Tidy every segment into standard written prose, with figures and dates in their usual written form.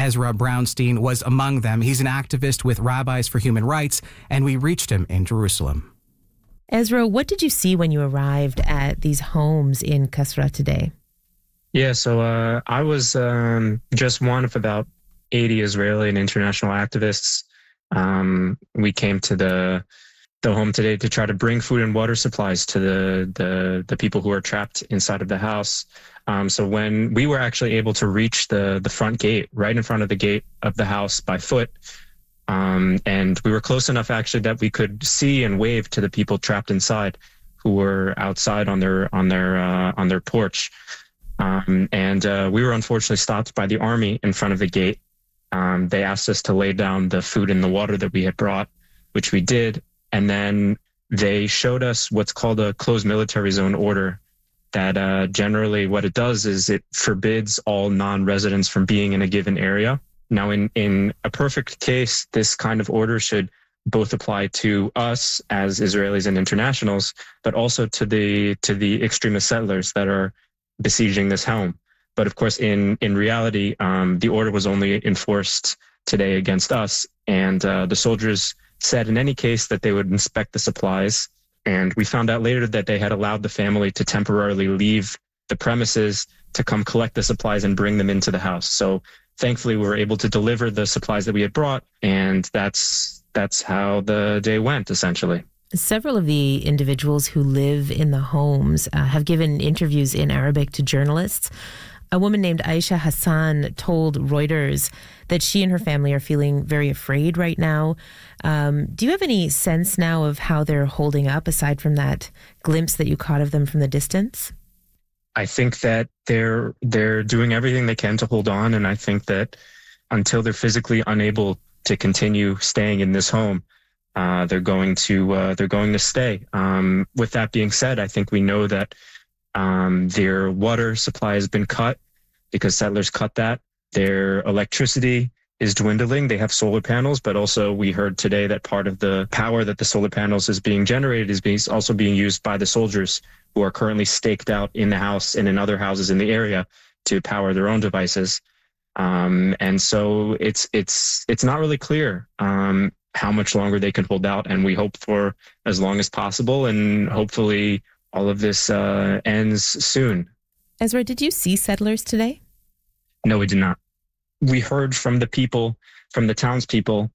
Ezra Brownstein was among them. He's an activist with Rabbis for Human Rights, and we reached him in Jerusalem. Ezra, what did you see when you arrived at these homes in Qasra today? Yeah, so I was just one of about 80 Israeli and international activists. We came to the home today to try to bring food and water supplies to the people who are trapped inside of the house. So when we were actually able to reach the front gate, right in front of the gate of the house by foot, and we were close enough actually that we could see and wave to the people trapped inside who were outside on their porch. We were unfortunately stopped by the army in front of the gate. They asked us to lay down the food and the water that we had brought, which we did. And then they showed us what's called a closed military zone order that generally what it does is it forbids all non-residents from being in a given area. Now, in a perfect case, this kind of order should both apply to us as Israelis and internationals, but also to the extremist settlers that are besieging this home. But of course, in reality, the order was only enforced today against us. And the soldiers said in any case that they would inspect the supplies. And we found out later that they had allowed the family to temporarily leave the premises to come collect the supplies and bring them into the house. So thankfully, we were able to deliver the supplies that we had brought. And that's how the day went, essentially. Several of the individuals who live in the homes have given interviews in Arabic to journalists. A woman named Aisha Hassan told Reuters that she and her family are feeling very afraid right now. Do you have any sense now of how they're holding up, aside from that glimpse that you caught of them from the distance? I think that they're doing everything they can to hold on, and I think that until they're physically unable to continue staying in this home, they're going to stay. With that being said, I think we know that their water supply has been cut because settlers cut that. Their electricity is dwindling. They have solar panels, but also we heard today that part of the power that the solar panels is being generated is also being used by the soldiers who are currently staked out in the house and in other houses in the area to power their own devices. And so it's not really clear how much longer they can hold out, and we hope for as long as possible, and hopefully all of this ends soon. Ezra, did you see settlers today? No, we did not. We heard from the people, from the townspeople,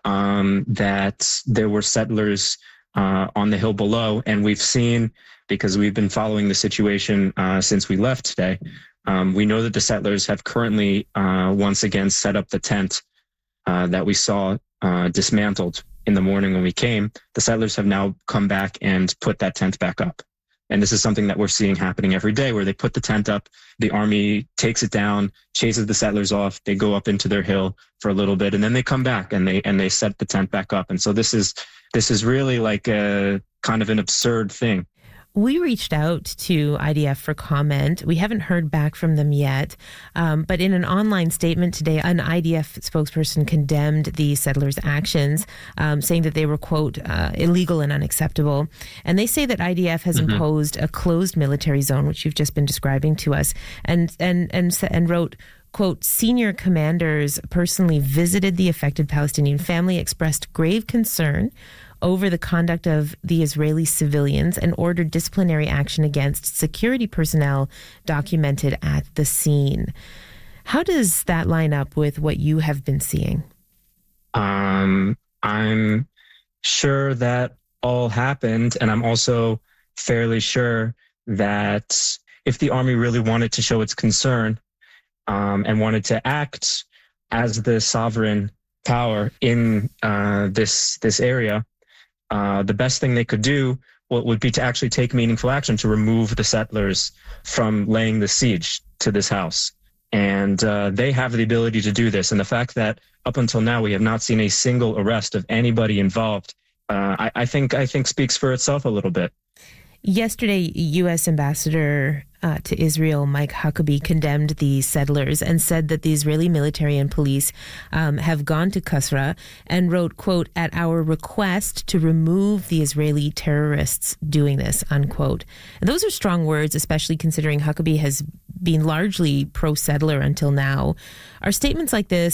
that there were settlers on the hill below, and we've seen, because we've been following the situation since we left today, we know that the settlers have currently once again set up the tent that we saw dismantled in the morning when we came. The settlers have now come back and put that tent back up. And this is something that we're seeing happening every day, where they put the tent up, the army takes it down, chases the settlers off, they go up into their hill for a little bit, and then they come back and they set the tent back up. And so this is really like a kind of an absurd thing. We reached out to IDF for comment. We haven't heard back from them yet. But in an online statement today, an IDF spokesperson condemned the settlers' actions, saying that they were, quote, illegal and unacceptable. And they say that IDF has imposed a closed military zone, which you've just been describing to us, and wrote, quote, senior commanders personally visited the affected Palestinian family, expressed grave concern over the conduct of the Israeli civilians, and ordered disciplinary action against security personnel documented at the scene. How does that line up with what you have been seeing? I'm sure that all happened, and I'm also fairly sure that if the army really wanted to show its concern and wanted to act as the sovereign power in this area, the best thing they could do would be to actually take meaningful action to remove the settlers from laying the siege to this house. And they have the ability to do this. And the fact that up until now we have not seen a single arrest of anybody involved, I think speaks for itself a little bit. Yesterday, U.S. Ambassador to Israel, Mike Huckabee, condemned the settlers and said that the Israeli military and police have gone to Qasra and wrote, quote, at our request to remove the Israeli terrorists doing this, unquote. And those are strong words, especially considering Huckabee has been largely pro-settler until now. Are statements like this